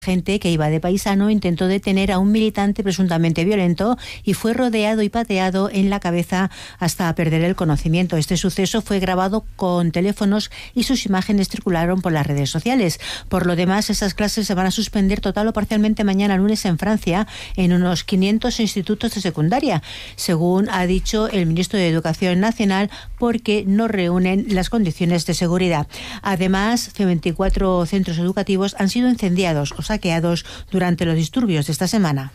Gente que iba de paisano intentó detener a un militante presuntamente violento y fue rodeado y pateado en la cabeza hasta perder el conocimiento. Este suceso fue grabado con teléfonos y sus imágenes circularon por las redes sociales. Por lo demás, esas clases se van a suspender total o parcialmente mañana lunes en Francia en unos 500 institutos de secundaria, según ha dicho el ministro de Educación Nacional, porque no reúnen las condiciones de seguridad. Además, 24 centros educativos han sido incendiados o saqueados durante los disturbios de esta semana.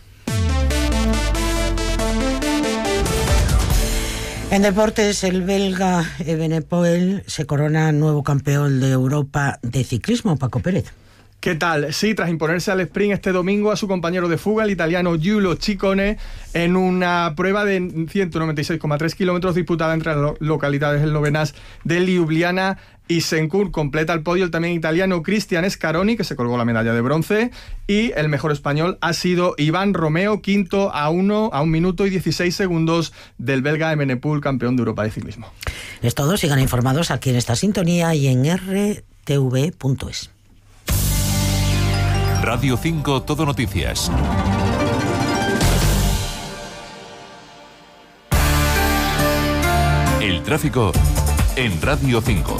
En deportes, el belga Evenepoel se corona nuevo campeón de Europa de ciclismo. Paco Pérez. ¿Qué tal? Sí, tras imponerse al sprint este domingo a su compañero de fuga, el italiano Giulio Ciccone, en una prueba de 196,3 kilómetros disputada entre las localidades eslovenas de Ljubljana y Sencur. Completa el podio el también italiano Cristian Scaroni, que se colgó la medalla de bronce, y el mejor español ha sido Iván Romeo, quinto a 1 minuto y 16 segundos del belga Evenepoel, campeón de Europa de ciclismo. Es todo, sigan informados aquí en esta sintonía y en rtv.es. Radio 5 Todo Noticias. El tráfico en Radio 5.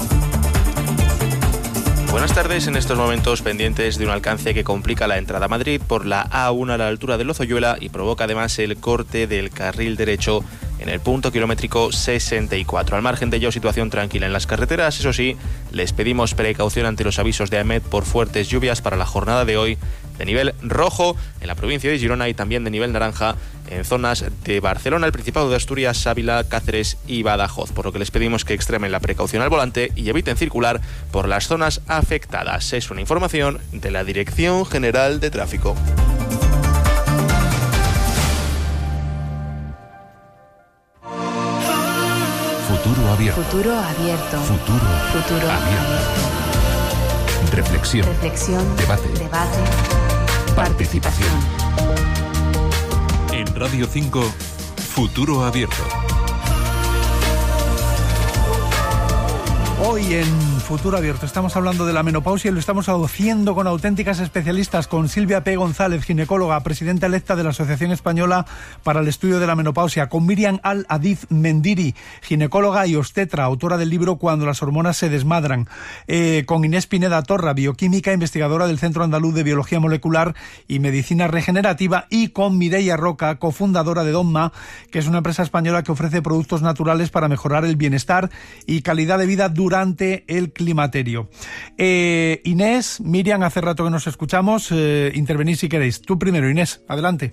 Buenas tardes, en estos momentos pendientes de un alcance que complica la entrada a Madrid por la A1 a la altura de Lozoyuela y provoca además el corte del carril derecho en el punto kilométrico 64. Al margen de ello, situación tranquila en las carreteras. Eso sí, les pedimos precaución ante los avisos de AEMET por fuertes lluvias para la jornada de hoy, de nivel rojo en la provincia de Girona y también de nivel naranja en zonas de Barcelona, el Principado de Asturias, Ávila, Cáceres y Badajoz, por lo que les pedimos que extremen la precaución al volante y eviten circular por las zonas afectadas. Es una información de la Dirección General de Tráfico. Futuro abierto. Futuro abierto. Futuro abierto. Reflexión. Debate. Participación. En Radio 5, Futuro Abierto. Hoy en Futuro Abierto estamos hablando de la menopausia y lo estamos haciendo con auténticas especialistas, con Silvia P. González, ginecóloga, presidenta electa de la Asociación Española para el Estudio de la Menopausia, con Miriam Al-Adif Mendiri, ginecóloga y obstetra, autora del libro Cuando las hormonas se desmadran, con Inés Pineda Torra, bioquímica, investigadora del Centro Andaluz de Biología Molecular y Medicina Regenerativa, y con Mireia Roca, cofundadora de Donma, que es una empresa española que ofrece productos naturales para mejorar el bienestar y calidad de vida durante el climaterio. Inés, Miriam, hace rato que nos escuchamos, intervenid si queréis. Tú primero, Inés, adelante.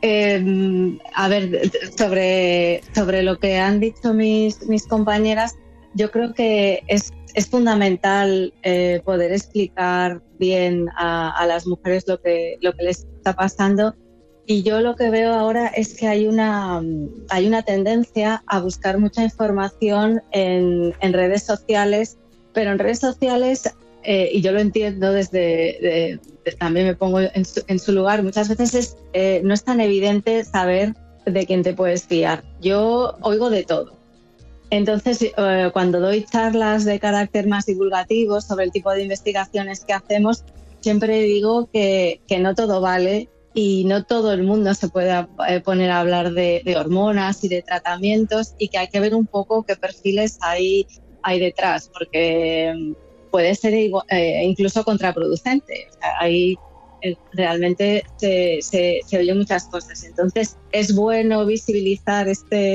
A ver, sobre lo que han dicho mis compañeras, yo creo que es fundamental poder explicar bien a las mujeres lo que les está pasando. Y yo lo que veo ahora es que hay una tendencia a buscar mucha información en redes sociales, pero en redes sociales, y yo lo entiendo también me pongo en su lugar, muchas veces no es tan evidente saber de quién te puedes fiar. Yo oigo de todo. Entonces, cuando doy charlas de carácter más divulgativo sobre el tipo de investigaciones que hacemos, siempre digo que no todo vale. Y no todo el mundo se puede poner a hablar de hormonas y de tratamientos, y que hay que ver un poco qué perfiles hay detrás, porque puede ser incluso contraproducente. O sea, realmente se oyen muchas cosas. Entonces es bueno visibilizar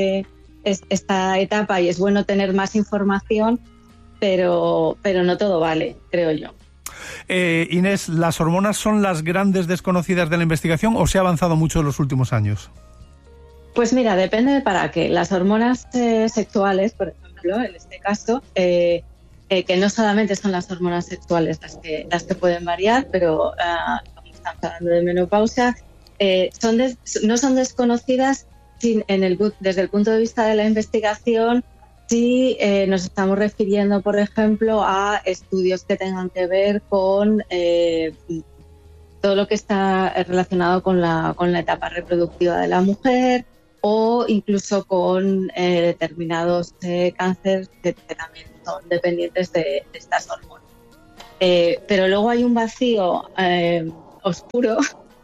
esta etapa y es bueno tener más información, pero no todo vale, creo yo. Inés, ¿las hormonas son las grandes desconocidas de la investigación o se ha avanzado mucho en los últimos años? Pues mira, depende de para qué. Las hormonas sexuales, por ejemplo, en este caso, que no solamente son las hormonas sexuales las que pueden variar, pero como estamos hablando de menopausia, no son desconocidas desde el punto de vista de la investigación. Sí, nos estamos refiriendo, por ejemplo, a estudios que tengan que ver con todo lo que está relacionado con la etapa reproductiva de la mujer, o incluso con determinados cánceres que también son dependientes de estas hormonas. Pero luego hay un vacío oscuro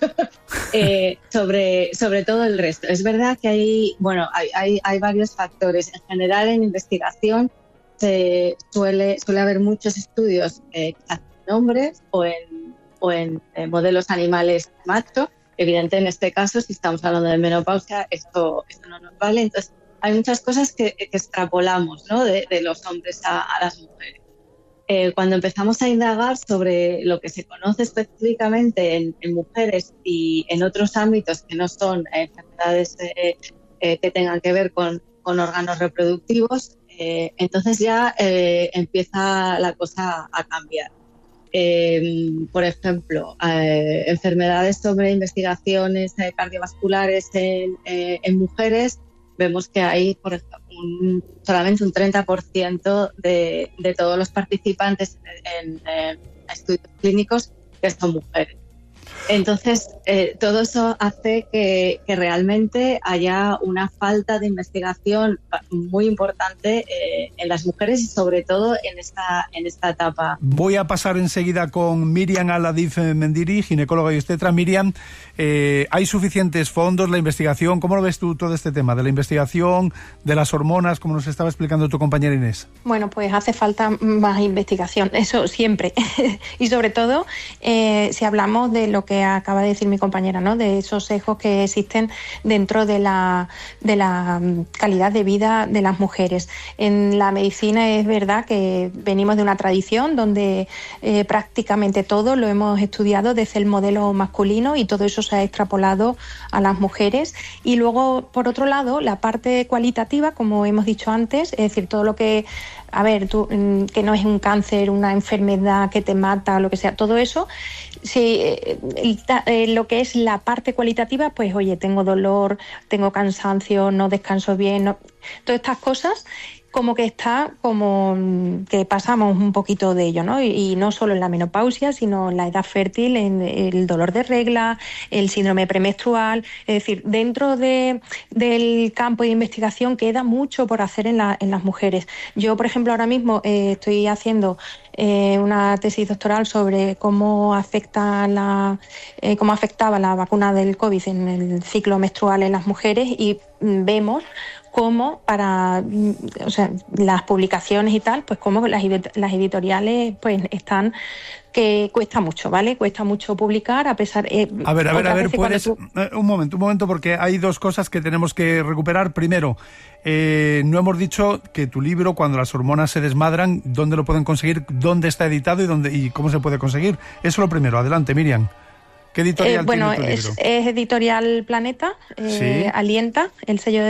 sobre todo el resto. Es verdad que hay varios factores. En general, en investigación suele haber muchos estudios en hombres o en modelos animales macho. Evidente, en este caso, si estamos hablando de menopausia, esto no nos vale. Entonces, hay muchas cosas que extrapolamos, ¿no? de los hombres a las mujeres. Cuando empezamos a indagar sobre lo que se conoce específicamente en mujeres y en otros ámbitos que no son enfermedades que tengan que ver con órganos reproductivos, entonces ya empieza la cosa a cambiar. Por ejemplo, enfermedades sobre investigaciones cardiovasculares en mujeres, vemos que hay, por ejemplo, solamente un 30% de todos los participantes en estudios clínicos que son mujeres. Entonces, todo eso hace que realmente haya una falta de investigación muy importante en las mujeres y sobre todo en esta etapa. Voy a pasar enseguida con Miriam Aladif Mendiri, ginecóloga y obstetra. Miriam, ¿hay suficientes fondos? La investigación, ¿cómo lo ves tú todo este tema de la investigación, de las hormonas, como nos estaba explicando tu compañera Inés? Bueno, pues hace falta más investigación, eso siempre. Y sobre todo, si hablamos de lo que acaba de decir mi compañera, ¿no? De esos sesgos que existen dentro de la calidad de vida de las mujeres. En la medicina es verdad que venimos de una tradición donde prácticamente todo lo hemos estudiado desde el modelo masculino y todo eso se ha extrapolado a las mujeres. Y luego, por otro lado, la parte cualitativa, como hemos dicho antes, es decir, todo lo que... que no es un cáncer, una enfermedad que te mata, lo que sea, todo eso, sí, lo que es la parte cualitativa, pues oye, tengo dolor, tengo cansancio, no descanso bien, todas estas cosas como que está como que pasamos un poquito de ello, ¿no? Y no solo en la menopausia, sino en la edad fértil, en el dolor de regla, el síndrome premenstrual. Es decir, dentro del campo de investigación queda mucho por hacer en las mujeres. Yo, por ejemplo, ahora mismo estoy haciendo una tesis doctoral sobre cómo afectaba la vacuna del COVID en el ciclo menstrual en las mujeres y vemos cómo las publicaciones y tal, pues cómo las editoriales pues están que cuesta mucho, ¿vale? Cuesta mucho publicar a pesar... A ver, puedes... Un momento, porque hay dos cosas que tenemos que recuperar. Primero, no hemos dicho que tu libro, Cuando las hormonas se desmadran, ¿dónde lo pueden conseguir? ¿Dónde está editado y cómo se puede conseguir? Eso lo primero. Adelante, Miriam. ¿Qué editorial tiene tu libro? Es Editorial Planeta, ¿sí? Alienta, el sello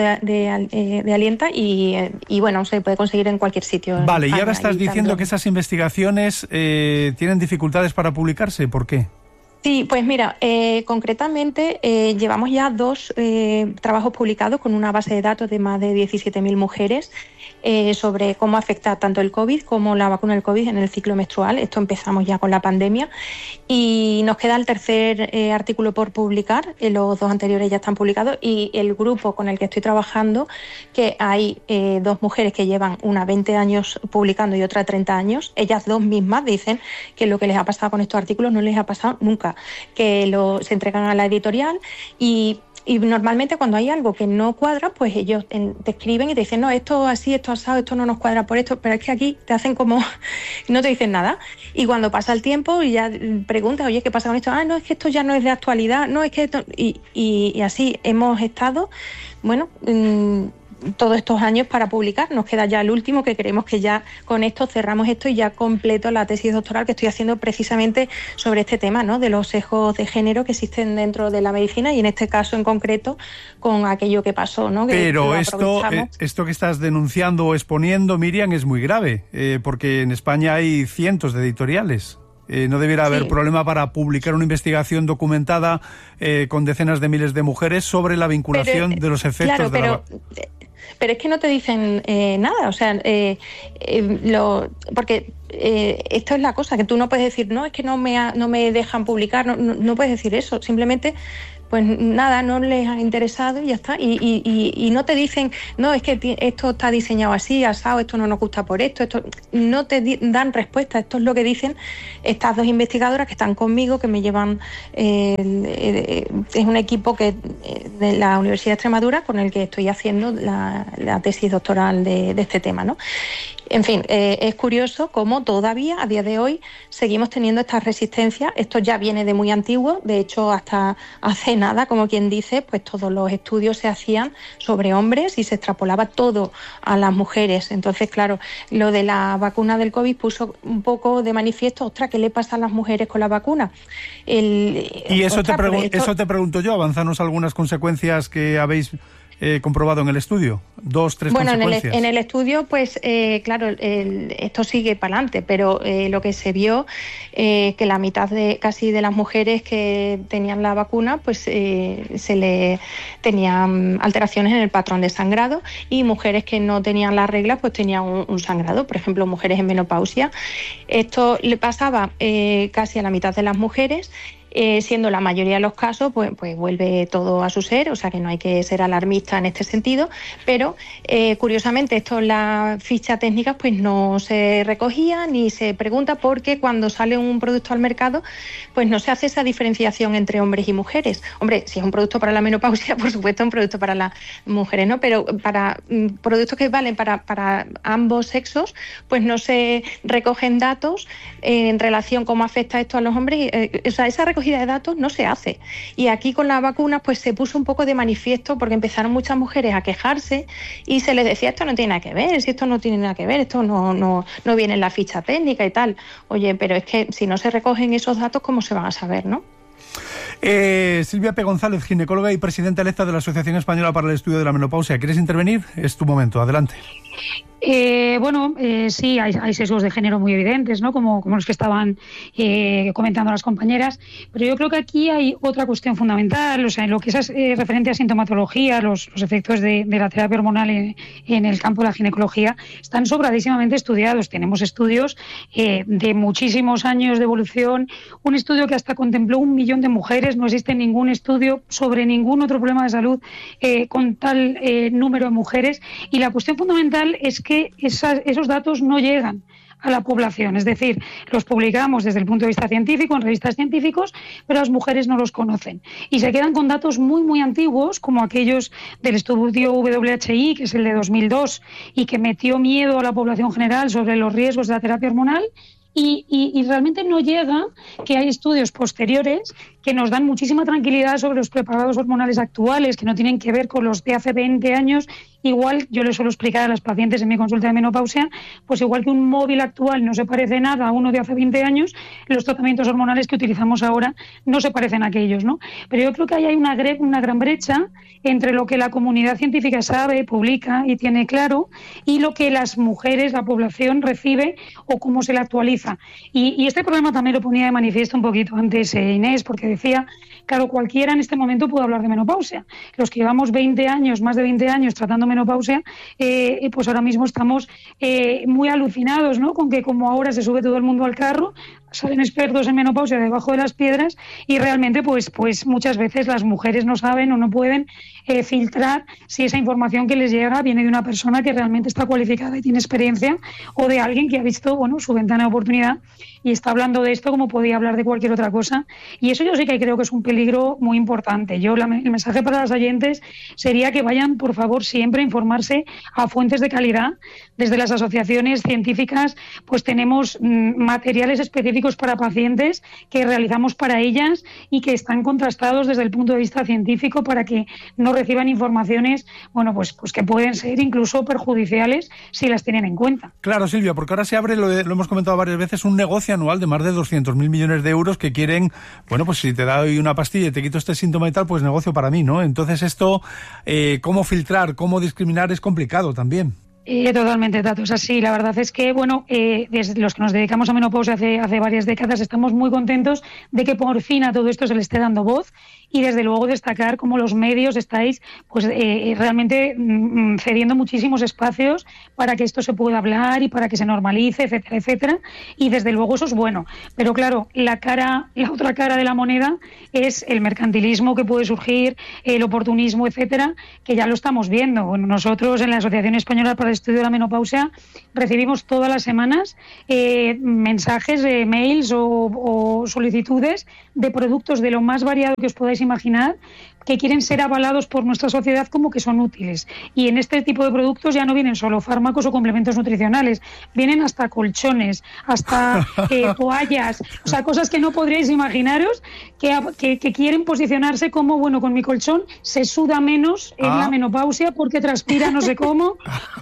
de Alienta y bueno, se puede conseguir en cualquier sitio. Vale, y ahora estás diciendo que esas investigaciones tienen dificultades para publicarse. ¿Por qué? Sí, pues mira, concretamente llevamos ya 2 trabajos publicados con una base de datos de más de 17.000 mujeres sobre cómo afecta tanto el COVID como la vacuna del COVID en el ciclo menstrual. Esto empezamos ya con la pandemia y nos queda el tercer artículo por publicar. Los 2 anteriores ya están publicados y el grupo con el que estoy trabajando, que hay 2 mujeres que llevan una 20 años publicando y otra 30 años, ellas 2 mismas dicen que lo que les ha pasado con estos artículos no les ha pasado nunca, que se entregan a la editorial y normalmente cuando hay algo que no cuadra, pues ellos te escriben y te dicen, no, esto así, esto asado, esto no nos cuadra por esto, pero es que aquí te hacen como, no te dicen nada. Y cuando pasa el tiempo y ya preguntas, oye, ¿qué pasa con esto? No, es que esto ya no es de actualidad, no, es que esto... Y así hemos estado, bueno... todos estos años para publicar. Nos queda ya el último, que creemos que ya con esto cerramos esto y ya completo la tesis doctoral que estoy haciendo precisamente sobre este tema, ¿no? De los sesgos de género que existen dentro de la medicina y en este caso en concreto con aquello que pasó, ¿no? Pero esto que estás denunciando o exponiendo, Miriam, es muy grave, porque en España hay cientos de editoriales. No debiera haber problema para publicar una investigación documentada con decenas de miles de mujeres sobre la vinculación de los efectos de la... Pero es que no te dicen nada, o sea, porque esto es la cosa, que tú no puedes decir, no, es que no me dejan publicar, no puedes decir eso, simplemente pues nada, no les ha interesado y ya está. Y no te dicen, no, es que esto está diseñado así, asado, esto no nos gusta por esto no te dan respuesta. Esto es lo que dicen estas dos investigadoras que están conmigo, que me llevan, es un equipo que de la Universidad de Extremadura con el que estoy haciendo la tesis doctoral de este tema, ¿no? En fin, es curioso cómo todavía a día de hoy seguimos teniendo esta resistencia. Esto ya viene de muy antiguo, de hecho hasta hace nada, como quien dice, pues todos los estudios se hacían sobre hombres y se extrapolaba todo a las mujeres. Entonces, claro, lo de la vacuna del COVID puso un poco de manifiesto, ostras, ¿qué le pasa a las mujeres con la vacuna? Y eso te pregunto yo, avanzanos algunas consecuencias que habéis comprobado en el estudio. 2, 3 consecuencias. Bueno, en el estudio, pues claro, esto sigue para adelante, pero lo que se vio, que la mitad casi de las mujeres que tenían la vacuna, pues tenían alteraciones en el patrón de sangrado, y mujeres que no tenían las reglas, pues tenían un sangrado, por ejemplo, mujeres en menopausia. Esto le pasaba casi a la mitad de las mujeres. Siendo la mayoría de los casos, pues vuelve todo a su ser, o sea que no hay que ser alarmista en este sentido, pero curiosamente esto en la ficha técnica pues no se recogía ni se pregunta, porque cuando sale un producto al mercado pues no se hace esa diferenciación entre hombres y mujeres. Hombre, si es un producto para la menopausia, por supuesto un producto para las mujeres, ¿no? Pero para productos que valen para ambos sexos, pues no se recogen datos en relación cómo afecta esto a los hombres. O sea, esa recogida de datos no se hace. Y aquí con las vacunas pues se puso un poco de manifiesto, porque empezaron muchas mujeres a quejarse y se les decía, esto no tiene nada que ver, si esto no tiene nada que ver, esto no viene en la ficha técnica y tal. Oye, pero es que si no se recogen esos datos, ¿cómo se van a saber, no? Silvia P. González, ginecóloga y presidenta electa de la Asociación Española para el Estudio de la Menopausia. ¿Quieres intervenir? Es tu momento, adelante. Sí, hay sesgos de género muy evidentes, ¿no? Como los que estaban comentando las compañeras, pero yo creo que aquí hay otra cuestión fundamental, o sea, en lo que es referente a sintomatología, los efectos de la terapia hormonal en el campo de la ginecología están sobradísimamente estudiados. Tenemos estudios de muchísimos años de evolución, un estudio que hasta contempló 1 millón de mujeres. No existe ningún estudio sobre ningún otro problema de salud con tal número de mujeres, y la cuestión fundamental es que esos datos no llegan a la población, es decir, los publicamos desde el punto de vista científico en revistas científicos, pero las mujeres no los conocen y se quedan con datos muy muy antiguos, como aquellos del estudio WHI, que es el de 2002 y que metió miedo a la población general sobre los riesgos de la terapia hormonal. Y realmente no llega que hay estudios posteriores que nos dan muchísima tranquilidad sobre los preparados hormonales actuales, que no tienen que ver con los de hace 20 años. Igual, yo les suelo explicar a las pacientes en mi consulta de menopausia, pues igual que un móvil actual no se parece nada a uno de hace 20 años, los tratamientos hormonales que utilizamos ahora no se parecen a aquellos, ¿no? Pero yo creo que ahí hay una gran brecha entre lo que la comunidad científica sabe, publica y tiene claro, y lo que las mujeres, la población, recibe o cómo se le actualiza. Y este problema también lo ponía de manifiesto un poquito antes Inés, porque decía, claro, cualquiera en este momento puede hablar de menopausia. Los que llevamos 20 años, más de 20 años tratando menopausia, pues ahora mismo estamos muy alucinados, ¿no? Con que como ahora se sube todo el mundo al carro, salen expertos en menopausia debajo de las piedras y realmente pues muchas veces las mujeres no saben o no pueden filtrar si esa información que les llega viene de una persona que realmente está cualificada y tiene experiencia, o de alguien que ha visto su ventana de oportunidad y está hablando de esto como podía hablar de cualquier otra cosa. Y eso yo sí que creo que es un peligro muy importante. El mensaje para las oyentes sería que vayan, por favor, siempre a informarse a fuentes de calidad. Desde las asociaciones científicas pues tenemos materiales específicos para pacientes que realizamos para ellas y que están contrastados desde el punto de vista científico para que no reciban informaciones pues que pueden ser incluso perjudiciales si las tienen en cuenta. Claro, Silvia, porque ahora se abre, lo hemos comentado varias veces, un negocio anual de más de 200.000 millones de euros que quieren, pues si te doy una pastilla y te quito este síntoma y tal, pues negocio para mí, ¿no? Entonces esto, cómo filtrar, cómo discriminar es complicado también. Totalmente, Tato. Es así. La verdad es que, desde los que nos dedicamos a menopausia hace varias décadas, estamos muy contentos de que por fin a todo esto se le esté dando voz y desde luego destacar cómo los medios estáis pues realmente cediendo muchísimos espacios para que esto se pueda hablar y para que se normalice, etcétera, etcétera, y desde luego eso es bueno. Pero claro, la otra cara de la moneda es el mercantilismo que puede surgir, el oportunismo, etcétera, que ya lo estamos viendo. Bueno, nosotros en la Asociación Española para el Estudio de la Menopausia recibimos todas las semanas mensajes, mails o solicitudes de productos de lo más variado que os podáis imaginar, que quieren ser avalados por nuestra sociedad como que son útiles. Y en este tipo de productos ya no vienen solo fármacos o complementos nutricionales, vienen hasta colchones, hasta toallas, o sea, cosas que no podríais imaginaros, que quieren posicionarse como, bueno, con mi colchón se suda menos en la menopausia porque transpira no sé cómo,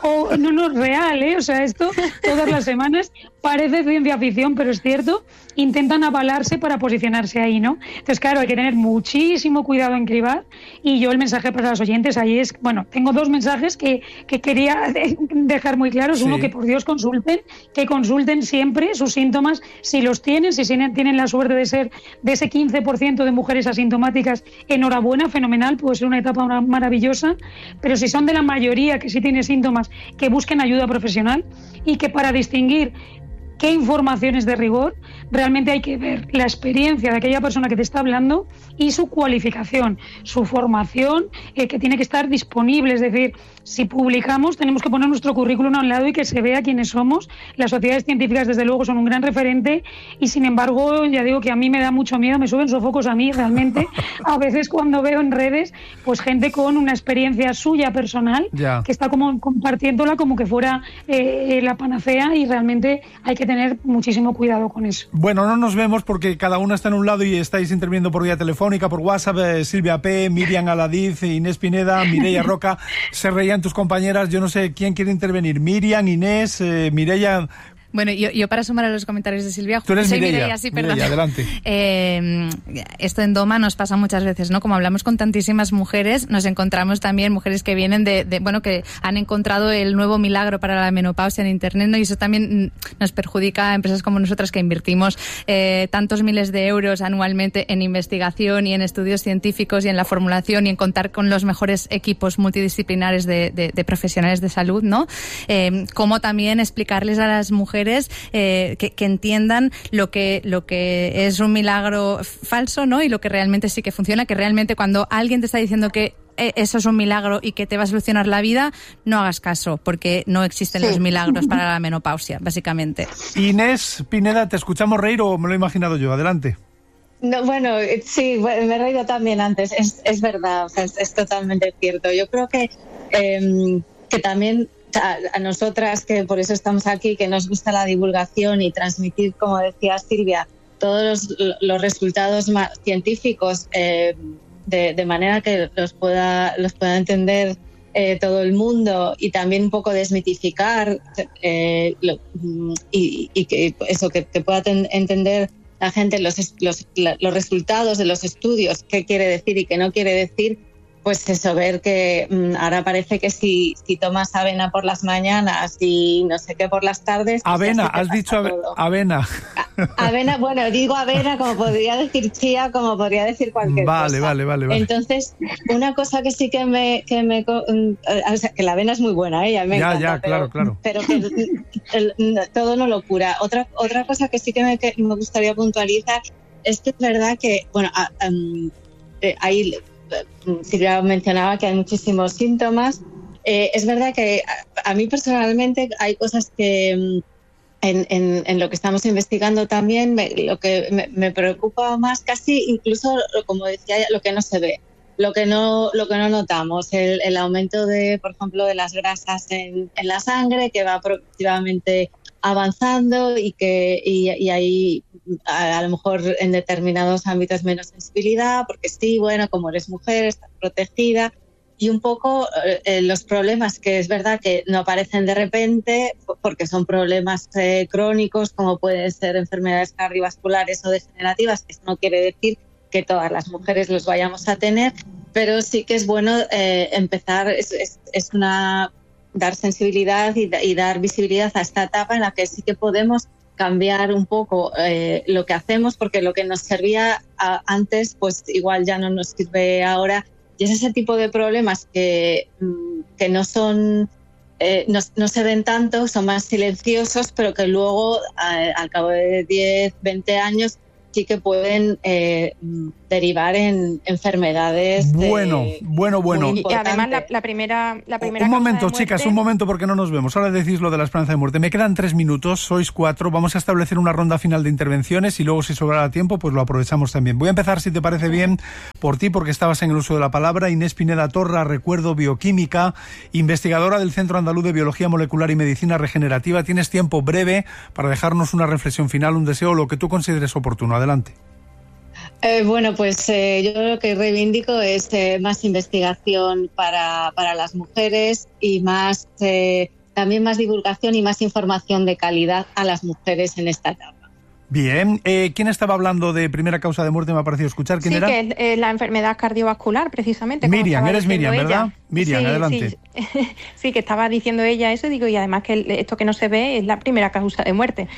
o no, real, o sea, esto todas las semanas parece ciencia ficción, pero es cierto, intentan avalarse para posicionarse ahí, ¿no? Entonces, claro, hay que tener muchísimo cuidado en cribar, y yo el mensaje para los oyentes ahí es, bueno, tengo 2 mensajes que quería dejar muy claros. Uno, que por Dios que consulten siempre sus síntomas, si los tienen, si tienen la suerte de ser de ese 15% de mujeres asintomáticas, enhorabuena, fenomenal, puede ser una etapa maravillosa, pero si son de la mayoría que sí tiene síntomas, que busquen ayuda profesional, y que para distinguir qué información es de rigor, realmente hay que ver la experiencia de aquella persona que te está hablando y su cualificación, su formación, que tiene que estar disponible. Es decir, si publicamos, tenemos que poner nuestro currículum a un lado y que se vea quiénes somos. Las sociedades científicas, desde luego, son un gran referente, y sin embargo, ya digo que a mí me da mucho miedo, me suben sofocos a mí realmente, a veces cuando veo en redes pues gente con una experiencia suya personal, que está como compartiéndola como que fuera la panacea, y realmente hay que tener muchísimo cuidado con eso. Bueno, no nos vemos porque cada una está en un lado y estáis interviniendo por vía telefónica, por WhatsApp. Silvia P., Miriam Aladiz, Inés Pineda, Mireia Roca. Se reían tus compañeras. Yo no sé quién quiere intervenir. Miriam, Inés, Mireia. Bueno, yo para sumar a los comentarios de Silvia... Tú eres Mireia, sí, perdón. Mireia, adelante. Esto en Doma nos pasa muchas veces, ¿no? Como hablamos con tantísimas mujeres, nos encontramos también mujeres que vienen bueno, que han encontrado el nuevo milagro para la menopausia en Internet, ¿no? Y eso también nos perjudica a empresas como nosotras, que invertimos tantos miles de euros anualmente en investigación y en estudios científicos y en la formulación y en contar con los mejores equipos multidisciplinares de profesionales de salud, ¿no? Como también explicarles a las mujeres que entiendan lo que es un milagro falso, ¿no? Y lo que realmente sí que funciona, que realmente cuando alguien te está diciendo que eso es un milagro y que te va a solucionar la vida, no hagas caso, porque no existen los milagros para la menopausia, básicamente. Inés Pineda, ¿te escuchamos reír o me lo he imaginado yo? Adelante. No, bueno, sí, me he reído también antes, es verdad, o sea, es totalmente cierto. Yo creo que también a nosotras, que por eso estamos aquí, que nos gusta la divulgación y transmitir, como decía Silvia, todos los resultados científicos de manera que los pueda entender todo el mundo, y también un poco desmitificar y que eso, que pueda entender la gente los resultados de los estudios, qué quiere decir y qué no quiere decir. Pues eso, ver que ahora parece que si tomas avena por las mañanas y no sé qué por las tardes... Pues avena, has dicho avena. Avena, bueno, digo avena como podría decir chía, como podría decir cualquier cosa. Vale. Entonces, una cosa que sí que o sea, que la avena es muy buena, ya me encanta, claro. Pero que todo no lo cura. Otra cosa que sí que me gustaría puntualizar es que es verdad que, bueno, hay... Silvia mencionaba que hay muchísimos síntomas. Es verdad que a mí personalmente hay cosas que en lo que estamos investigando también lo que me preocupa más, casi incluso, como decía, lo que no se ve, lo que no notamos, el aumento de, por ejemplo, de las grasas en la sangre, que va progresivamente avanzando, y hay a lo mejor en determinados ámbitos menos sensibilidad, porque sí, bueno, como eres mujer, estás protegida, y un poco los problemas que es verdad que no aparecen de repente, porque son problemas crónicos, como pueden ser enfermedades cardiovasculares o degenerativas, que eso no quiere decir que todas las mujeres los vayamos a tener, pero sí que es bueno empezar, dar sensibilidad y dar visibilidad a esta etapa en la que sí que podemos cambiar un poco lo que hacemos, porque lo que nos servía antes, pues igual ya no nos sirve ahora. Y es ese tipo de problemas que no son, no se ven tanto, son más silenciosos, pero que luego, al cabo de 10, 20 años, sí que pueden derivar en enfermedades. Bueno. Y además la primera un momento, chicas, un momento, porque no nos vemos. Ahora decís lo de la esperanza de muerte. Me quedan 3 minutos, sois 4. Vamos a establecer una ronda final de intervenciones y luego, si sobrará tiempo, pues lo aprovechamos también. Voy a empezar, si te parece bien, por ti, porque estabas en el uso de la palabra. Inés Pineda Torra, recuerdo, bioquímica, investigadora del Centro Andaluz de Biología Molecular y Medicina Regenerativa. Tienes tiempo breve para dejarnos una reflexión final, un deseo, lo que tú consideres oportuno. Adelante. Bueno, pues yo lo que reivindico es más investigación para las mujeres y más también más divulgación y más información de calidad a las mujeres en esta etapa. Bien, ¿quién estaba hablando de primera causa de muerte? Me ha parecido escuchar. ¿Quién era? Sí, que la enfermedad cardiovascular, precisamente. Miriam, eres Miriam, ella. ¿Verdad? Miriam, sí, adelante. Sí, que estaba diciendo ella eso, digo, y además que esto que no se ve es la primera causa de muerte.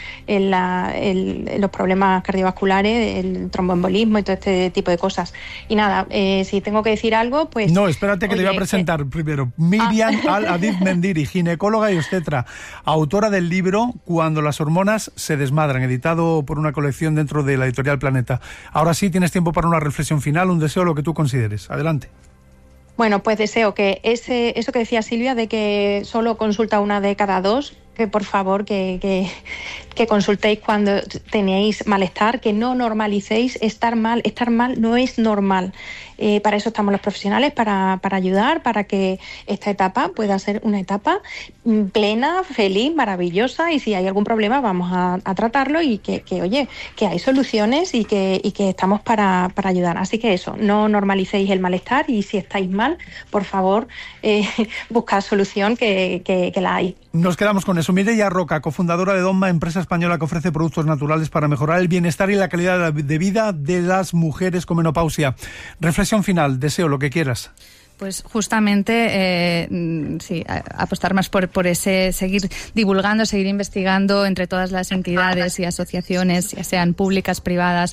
Los problemas cardiovasculares, el tromboembolismo y todo este tipo de cosas. Y nada, si tengo que decir algo, pues... No, espérate que te voy a presentar primero. Miriam Al-Adib Mendiri, ginecóloga y obstetra, autora del libro Cuando las hormonas se desmadran, editado por una colección dentro de la editorial Planeta. Ahora sí, tienes tiempo para una reflexión final, un deseo, lo que tú consideres. Adelante. Bueno, pues deseo que eso que decía Silvia, de que solo consulta 1 de cada 2, que por favor que consultéis cuando tenéis malestar, que no normalicéis estar mal. Estar mal no es normal. Para eso estamos los profesionales, para ayudar, para que esta etapa pueda ser una etapa plena, feliz, maravillosa, y si hay algún problema vamos a tratarlo, y que hay soluciones y que estamos para ayudar. Así que eso, no normalicéis el malestar, y si estáis mal, por favor, buscad solución, que la hay. Nos quedamos con eso. Mireia Roca, cofundadora de Donma, empresa española que ofrece productos naturales para mejorar el bienestar y la calidad de vida de las mujeres con menopausia. Reflexión final, deseo, lo que quieras. Pues justamente, sí, apostar más por ese, seguir divulgando, seguir investigando entre todas las entidades y asociaciones, ya sean públicas, privadas,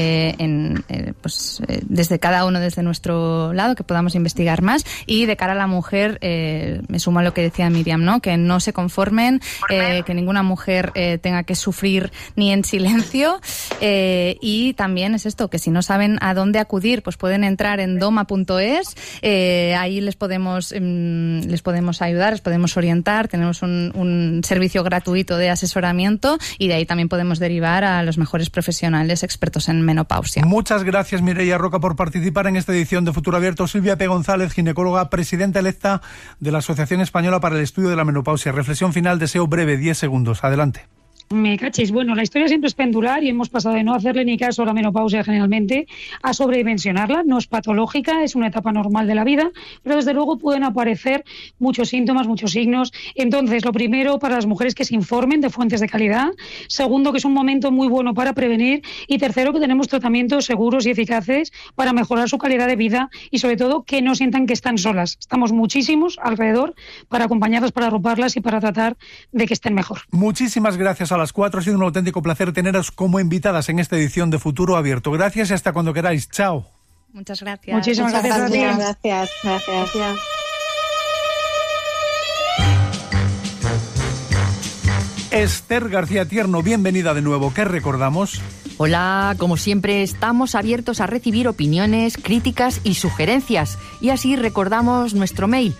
desde cada uno, desde nuestro lado, que podamos investigar más. Y de cara a la mujer, me sumo a lo que decía Miriam, ¿no? Que no se conformen, que ninguna mujer tenga que sufrir ni en silencio. Y también es esto, que si no saben a dónde acudir, pues pueden entrar en doma.es. Ahí les podemos ayudar, les podemos orientar, tenemos un servicio gratuito de asesoramiento, y de ahí también podemos derivar a los mejores profesionales expertos en menopausia. Muchas gracias, Mireia Roca, por participar en esta edición de Futuro Abierto. Silvia P. González, ginecóloga, presidenta electa de la Asociación Española para el Estudio de la Menopausia. Reflexión final, deseo breve, 10 segundos. Adelante. Me cachis. Bueno, la historia siempre es pendular y hemos pasado de no hacerle ni caso a la menopausia generalmente a sobredimensionarla. No es patológica, es una etapa normal de la vida, pero desde luego pueden aparecer muchos síntomas, muchos signos. Entonces, lo primero, para las mujeres, que se informen de fuentes de calidad. Segundo, que es un momento muy bueno para prevenir. Y tercero, que tenemos tratamientos seguros y eficaces para mejorar su calidad de vida, y sobre todo que no sientan que están solas. Estamos muchísimos alrededor para acompañarlas, para arroparlas y para tratar de que estén mejor. Muchísimas gracias a las 4. Ha sido un auténtico placer teneros como invitadas en esta edición de Futuro Abierto. Gracias y hasta cuando queráis. Chao. Muchas gracias. Muchísimas gracias. Gracias. Esther García Tierno, bienvenida de nuevo. ¿Qué recordamos? Hola, como siempre estamos abiertos a recibir opiniones, críticas y sugerencias. Y así recordamos nuestro mail,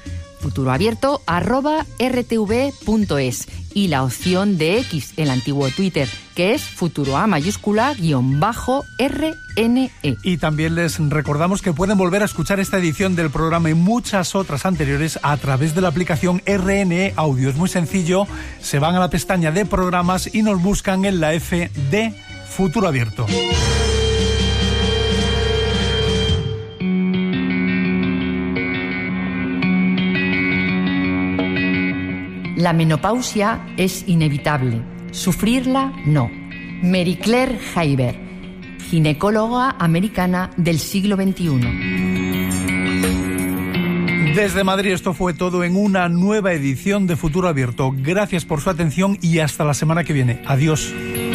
futuroabierto@rtv.es, y la opción de X, el antiguo Twitter, que es futuroa mayúscula _RNE. Y también les recordamos que pueden volver a escuchar esta edición del programa y muchas otras anteriores a través de la aplicación RNE Audio. Es muy sencillo, se van a la pestaña de programas y nos buscan en la F de Futuro Abierto. La menopausia es inevitable, sufrirla no. Mary Claire Heiber, ginecóloga americana del siglo XXI. Desde Madrid esto fue todo en una nueva edición de Futuro Abierto. Gracias por su atención y hasta la semana que viene. Adiós.